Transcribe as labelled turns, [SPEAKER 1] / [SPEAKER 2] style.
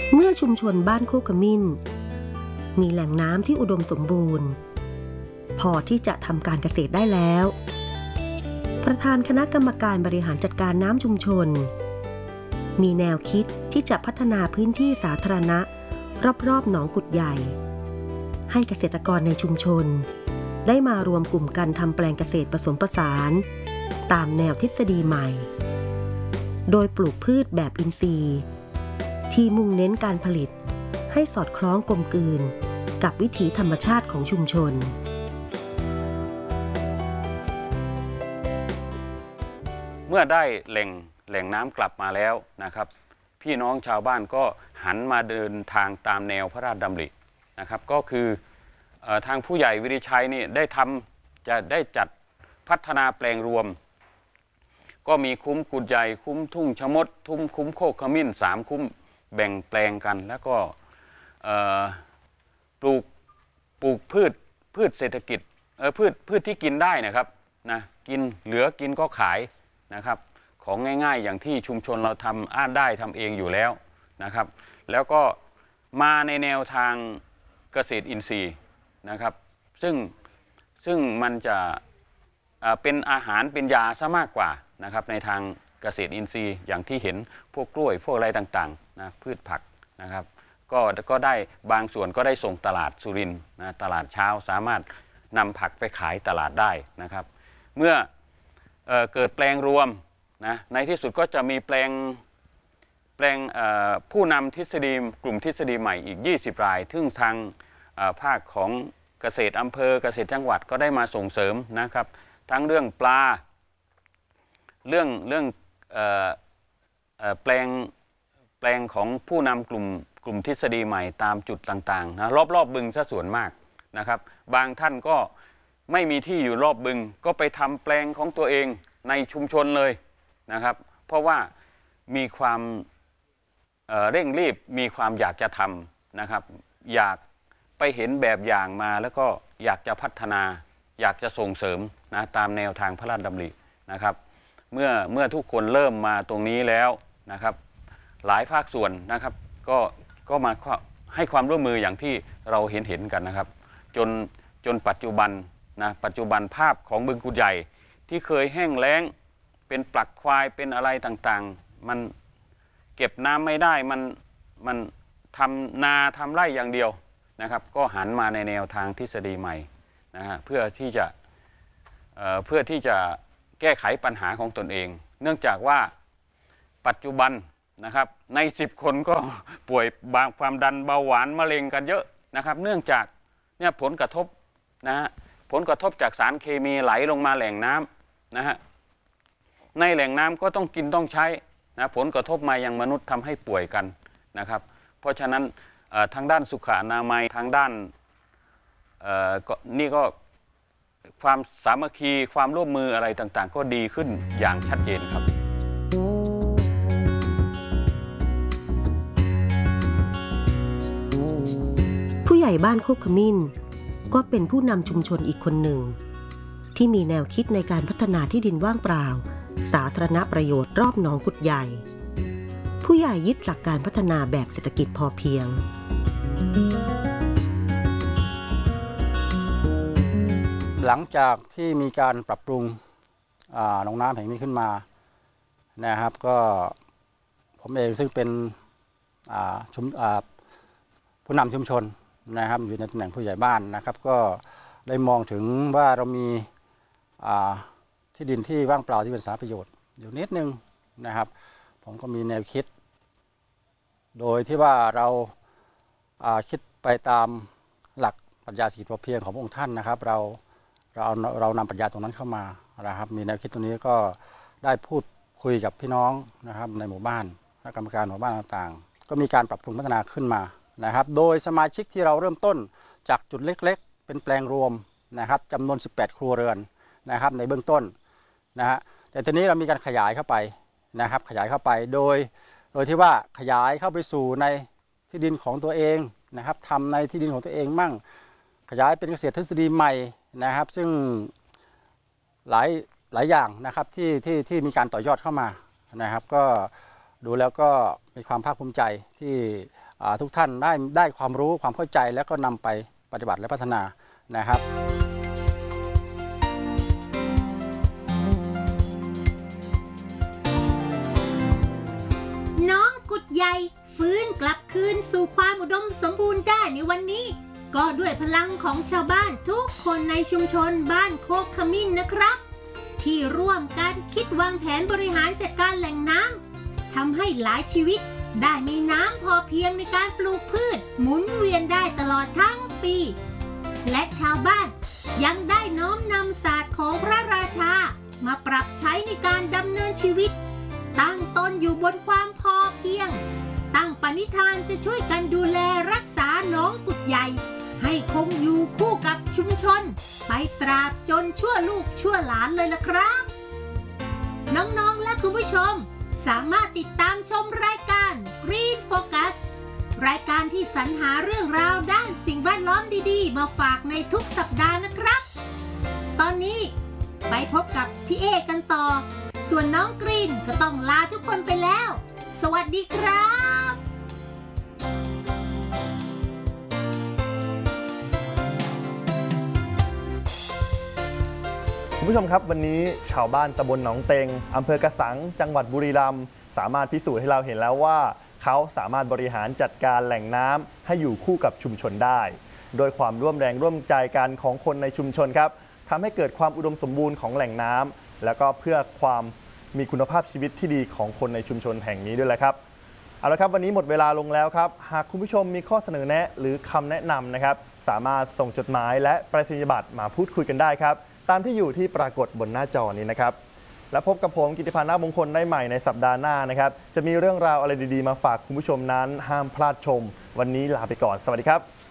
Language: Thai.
[SPEAKER 1] เมื่อชุมชนบ้านโคกขมิ้นมีแหล่งน้ำที่อุดมสมบูรณ์พอที่จะทำการเกษตรได้แล้วประธานคณะกรรมการบริหารจัดการน้ำชุมชนมีแนวคิดที่จะพัฒนาพื้นที่สาธารณะรอบๆหนองกุดใหญ่ให้เกษตรกรในชุมชนได้มารวมกลุ่มกันทำแปลงเกษตรผสมผสานตามแนวทฤษฎีใหม่โดยปลูกพืชแบบอินทรีย์ที่มุ่งเน้นการผลิตให้สอดคล้องกลมกลืนกับวิถีธรรมชาติของชุมชน
[SPEAKER 2] เมื่อได้แหล่งน้ำกลับมาแล้วนะครับพี่น้องชาวบ้านก็หันมาเดินทางตามแนวพระราชดำรินะครับก็คือทางผู้ใหญ่วิริชัยนี่ได้จัดพัฒนาแปลงรวมก็มีคุ้มกุดใหญ่คุ้มทุ่งชะมดคุ้มโคกขมิ้น3คุ้มแบ่งแปลงกันแล้วก็ปลูกพืชเศรษฐกิจพืชที่กินได้นะครับนะกินเหลือกินก็ขายนะครับของง่ายๆอย่างที่ชุมชนเราทำได้ทำเองอยู่แล้วนะครับแล้วก็มาในแนวทางเกษตรอินทรีย์นะครับซึ่งมันจะเป็นอาหารเป็นยาซะมากกว่านะครับในทางเกษตรอินทรีย์อย่างที่เห็นพวกกล้วยพวกอะไรต่างๆนะพืชผักนะครับก็ได้บางส่วนก็ได้ส่งตลาดสุรินทร์นะตลาดเช้าสามารถนำผักไปขายตลาดได้นะครับเมื่อเกิดแปลงรวมนะในที่สุดก็จะมีแปลงผู้นำทฤษฎีกลุ่มทฤษฎีใหม่อีก20รายซึ่งทางภาคของเกษตรอำเภอเกษตรจังหวัดก็ได้มาส่งเสริมนะครับทั้งเรื่องปลาเรื่องแปลงของผู้นำกลุ่มทฤษฎีใหม่ตามจุดต่างๆนะรอบบึงซะส่วนมากนะครับบางท่านก็ไม่มีที่อยู่รอบบึงก็ไปทำแปลงของตัวเองในชุมชนเลยนะครับเพราะว่ามีความเร่งรีบมีความอยากจะทำนะครับอยากไปเห็นแบบอย่างมาแล้วก็อยากจะพัฒนาอยากจะส่งเสริมนะตามแนวทางพระราชดำรินะครับเมื่อทุกคนเริ่มมาตรงนี้แล้วนะครับหลายภาคส่วนนะครับก็มาให้ความร่วมมืออย่างที่เราเห็นกันนะครับจนปัจจุบันภาพของบึงกุดใหญ่ที่เคยแห้งแล้งเป็นปลักควายเป็นอะไรต่างๆมันเก็บน้ำไม่ได้มันทำนาทำไร่อย่างเดียวนะครับก็หันมาในแนวทางทฤษฎีใหม่นะฮะเพื่อที่จะแก้ไขปัญหาของตนเองเนื่องจากว่าปัจจุบันนะครับใน10คนก็ป่วยความดันเบาหวานมะเร็งกันเยอะนะครับเนื่องจากเนี่ยผลกระทบจากสารเคมีไหลลงมาแหล่งน้ำนะฮะในแหล่งน้ำก็ต้องกินต้องใช้นะผลกระทบมายังมนุษย์ทำให้ป่วยกันนะครับเพราะฉะนั้นทางด้านสุขอนามัยทางด้านนี่ก็ความสามัคคีความร่วมมืออะไรต่างๆก็ดีขึ้นอย่างชัดเจนครับ
[SPEAKER 1] ผู้ใหญ่บ้านโคกขมิ้นก็เป็นผู้นำชุมชนอีกคนหนึ่งที่มีแนวคิดในการพัฒนาที่ดินว่างเปล่าสาธารณประโยชน์รอบหนองกุดใหญ่ผู้ใหญ่ยึดหลักการพัฒนาแบบเศรษฐกิจพอเพียง
[SPEAKER 3] หลังจากที่มีการปรับปรุงหนองน้ำแห่งนี้ขึ้นมานะครับก็ผมเองซึ่งเป็นผู้นำชุมชนนะครับอยู่ในตำแหน่งผู้ใหญ่บ้านนะครับก็ได้มองถึงว่าเรามีที่ดินที่ว่างเปล่าที่เป็นสาธารณประโยชน์อยู่นิดนึงนะครับผมก็มีแนวคิดโดยที่ว่าเราคิดไปตามหลักปรัชญาเศรษฐกิจพอเพียงของพระองค์ท่านนะครับเรานำปรัชญาตรงนั้นเข้ามานะครับมีแนวคิดตรงนี้ก็ได้พูดคุยกับพี่น้องนะครับในหมู่บ้านและกรรมการหมู่บ้านต่างๆก็มีการปรับปรุงพัฒนาขึ้นมานะครับโดยสมาชิกที่เราเริ่มต้นจากจุดเล็กๆเป็นแปลงรวมนะครับจำนวน18ครัวเรือนนะครับในเบื้องต้นนะฮะแต่ทีนี้เรามีการขยายเข้าไปนะครับขยายเข้าไปโดยที่ว่าขยายเข้าไปสู่ในที่ดินของตัวเองนะครับทำในที่ดินของตัวเองมั่งขยายเป็นเกษตรทฤษฎีใหม่นะครับซึ่งหลายอย่างนะครับที่มีการต่อยอดเข้ามานะครับก็ดูแล้วก็มีความภาคภูมิใจที่ทุกท่านได้ความรู้ความเข้าใจแล้วก็นำไปปฏิบัติและพัฒนานะครับ
[SPEAKER 4] น้องกุดใหญ่ฟื้นกลับคืนสู่ความอุดมสมบูรณ์ได้ในวันนี้ก็ด้วยพลังของชาวบ้านทุกคนในชุมชนบ้านโคกขมิ้นนะครับที่ร่วมกันคิดวางแผนบริหารจัดการแหล่งน้ำทำให้หลายชีวิตได้มีน้ำพอเพียงในการปลูกพืชหมุนเวียนได้ตลอดทั้งปีและชาวบ้านยังได้น้อมนำศาสตร์ของพระราชามาปรับใช้ในการดำเนินชีวิตตั้งตนอยู่บนความพอเพียงตั้งปณิธานจะช่วยกันดูแลรักษาหนองกุดใหญ่ให้คงอยู่คู่กับชุมชนไปตราบจนชั่วลูกชั่วหลานเลยล่ะครับน้องๆและคุณผู้ชมสามารถติดตามชมรายการ Green Focus รายการที่สรรหาเรื่องราวด้านสิ่งแวดล้อมดีๆมาฝากในทุกสัปดาห์นะครับตอนนี้ไปพบกับพี่เอกันต่อส่วนน้องกรีนก็ต้องลาทุกคนไปแล้วสวัสดีครับ
[SPEAKER 5] คุณผู้ชมครับวันนี้ชาวบ้านตำบลหนองเต็งอำเภอกระสังจังหวัดบุรีรัมย์สามารถพิสูจน์ให้เราเห็นแล้วว่าเขาสามารถบริหารจัดการแหล่งน้ำให้อยู่คู่กับชุมชนได้โดยความร่วมแรงร่วมใจกันของคนในชุมชนครับทำให้เกิดความอุดมสมบูรณ์ของแหล่งน้ำแล้วก็เพื่อความมีคุณภาพชีวิตที่ดีของคนในชุมชนแห่งนี้ด้วยแหละครับเอาละครับวันนี้หมดเวลาลงแล้วครับหากคุณผู้ชมมีข้อเสนอแนะหรือคำแนะนำนะครับสามารถส่งจดหมายและไปรษณียบัตรมาพูดคุยกันได้ครับตามที่อยู่ที่ปรากฏบนหน้าจอนี้นะครับและพบกับผมกิติพันธ์ นาคมงคลได้ใหม่ในสัปดาห์หน้านะครับจะมีเรื่องราวอะไรดีๆมาฝากคุณผู้ชมนั้นห้ามพลาดชมวันนี้ลาไปก่อนสวัสดีครับ